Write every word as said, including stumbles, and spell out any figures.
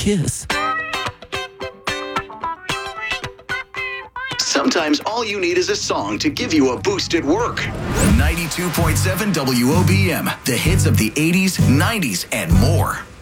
kiss. Sometimes all you need is a song to give you a boost at work. ninety-two point seven W O B M, the hits of the eighties, nineties, and more.